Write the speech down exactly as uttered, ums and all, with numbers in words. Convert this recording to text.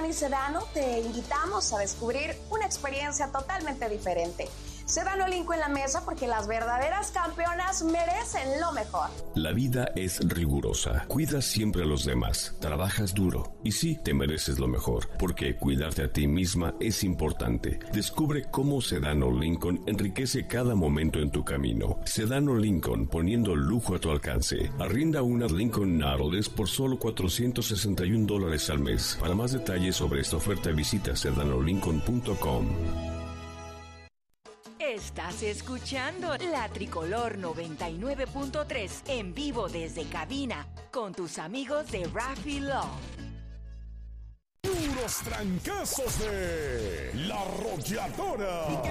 Fanny Sedano, te invitamos a descubrir una experiencia totalmente diferente. Sedano Lincoln en la mesa porque las verdaderas campeonas merecen lo mejor. La vida es rigurosa. Cuidas siempre a los demás. Trabajas duro. Y sí, te mereces lo mejor, porque cuidarte a ti misma es importante. Descubre cómo Sedano Lincoln enriquece cada momento en tu camino. Sedano Lincoln, poniendo lujo a tu alcance. Arrienda una Lincoln Nautilus por solo cuatrocientos sesenta y un dólares al mes. Para más detalles sobre esta oferta, visita sedano lincoln punto com. Estás escuchando La Tricolor noventa y nueve punto tres en vivo desde cabina con tus amigos de Raffy Love. Puros trancazos de La Arrolladora.